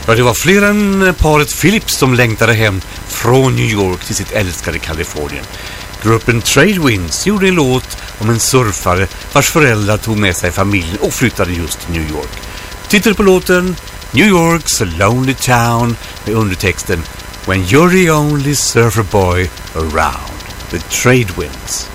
Ja, det var fler än paret Phillips som längtade hem från New York till sitt älskade Kalifornien. Gruppen Trade Winds gjorde en låt om en surfare vars föräldrar tog med sig familjen och flyttade just till New York. Titel på låten New York's a Lonely Town med undertexten When you're the only surfer boy around. The Trade Winds.